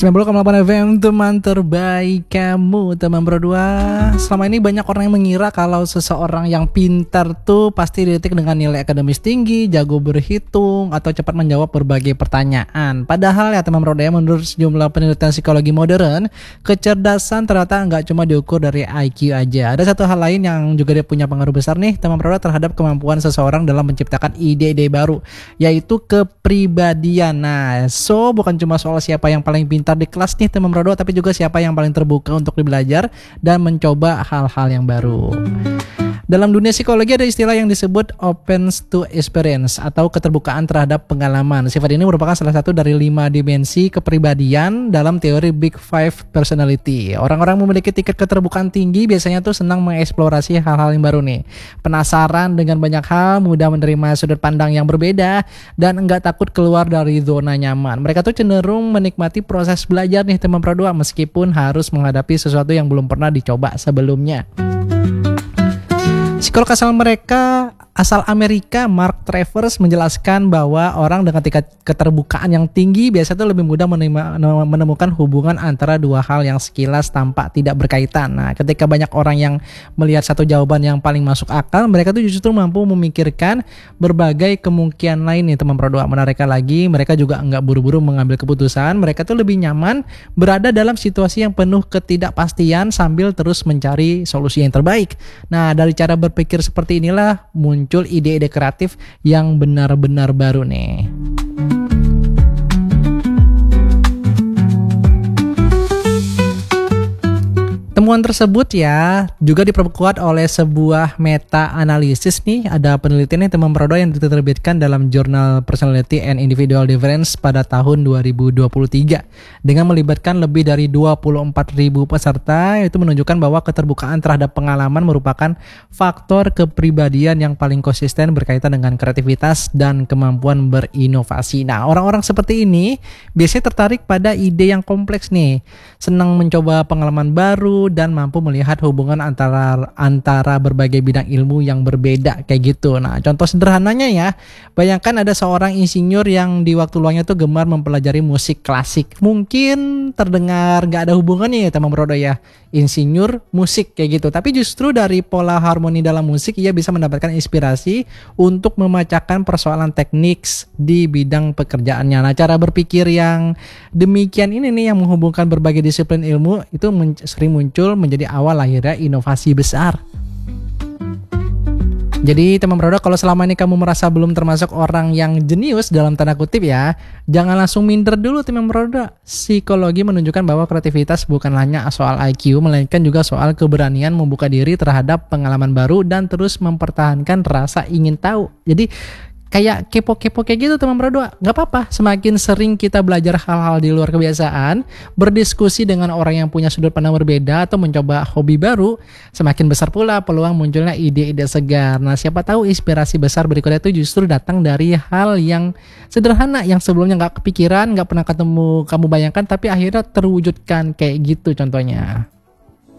90,8 FM, teman terbaik kamu, teman berdua. Selama ini banyak orang yang mengira kalau seseorang yang pintar tuh pasti didetik dengan nilai akademis tinggi, jago berhitung, atau cepat menjawab berbagai pertanyaan. Padahal ya teman berdua, menurut sejumlah penelitian psikologi modern, kecerdasan ternyata nggak cuma diukur dari IQ aja. Ada satu hal lain yang juga dia punya pengaruh besar nih teman berdua terhadap kemampuan seseorang dalam menciptakan ide-ide baru, yaitu kepribadian. Nah, bukan cuma soal siapa yang paling pintar di kelas nih teman berdua, tapi juga siapa yang paling terbuka untuk belajar dan mencoba hal-hal yang baru. Dalam dunia psikologi ada istilah yang disebut open to experience atau keterbukaan terhadap pengalaman. Sifat ini merupakan salah satu dari 5 dimensi kepribadian dalam teori Big Five Personality. Orang-orang memiliki tingkat keterbukaan tinggi biasanya tuh senang mengeksplorasi hal-hal yang baru nih. Penasaran dengan banyak hal, mudah menerima sudut pandang yang berbeda, dan enggak takut keluar dari zona nyaman. Mereka tuh cenderung menikmati proses belajar nih teman berdua, meskipun harus menghadapi sesuatu yang belum pernah dicoba sebelumnya. Psikolog asal Amerika, Mark Travers, menjelaskan bahwa orang dengan tingkat keterbukaan yang tinggi biasanya lebih mudah menemukan hubungan antara dua hal yang sekilas tampak tidak berkaitan. Nah, ketika banyak orang yang melihat satu jawaban yang paling masuk akal, mereka tuh justru mampu memikirkan berbagai kemungkinan lain nih teman berdua. Menariknya lagi, mereka juga enggak buru-buru mengambil keputusan. Mereka tuh lebih nyaman berada dalam situasi yang penuh ketidakpastian sambil terus mencari solusi yang terbaik. Nah, dari cara berpikir seperti inilah muncul ide-ide kreatif yang benar-benar baru nih. Temuan tersebut ya juga diperkuat oleh sebuah meta-analisis nih. Ada penelitian nih teman berdua yang diterbitkan dalam jurnal Personality and Individual Difference pada tahun 2023 dengan melibatkan lebih dari 24.000 peserta. Itu menunjukkan bahwa keterbukaan terhadap pengalaman merupakan faktor kepribadian yang paling konsisten berkaitan dengan kreativitas dan kemampuan berinovasi. Nah, orang-orang seperti ini biasanya tertarik pada ide yang kompleks nih, senang mencoba pengalaman baru dan mampu melihat hubungan antara berbagai bidang ilmu yang berbeda kayak gitu. Nah, contoh sederhananya ya, bayangkan ada seorang insinyur yang di waktu luangnya tuh gemar mempelajari musik klasik. Mungkin terdengar gak ada hubungannya ya teman berdua ya, insinyur musik kayak gitu. Tapi justru dari pola harmoni dalam musik ia bisa mendapatkan inspirasi untuk memecahkan persoalan teknik di bidang pekerjaannya. Nah, cara berpikir yang demikian ini nih yang menghubungkan berbagai disiplin ilmu itu sering muncul menjadi awal lahirnya inovasi besar. Jadi teman berdua, kalau selama ini kamu merasa belum termasuk orang yang jenius dalam tanda kutip ya, jangan langsung minder dulu teman berdua. Psikologi menunjukkan bahwa kreativitas bukan hanya soal IQ, melainkan juga soal keberanian membuka diri terhadap pengalaman baru dan terus mempertahankan rasa ingin tahu. Jadi kayak kepo-kepo kayak gitu teman berdua, gak apa-apa. Semakin sering kita belajar hal-hal di luar kebiasaan, berdiskusi dengan orang yang punya sudut pandang berbeda, atau mencoba hobi baru, semakin besar pula peluang munculnya ide-ide segar. Nah, siapa tahu inspirasi besar berikutnya itu justru datang dari hal yang sederhana, yang sebelumnya gak kepikiran, gak pernah kamu bayangkan, tapi akhirnya terwujudkan kayak gitu contohnya.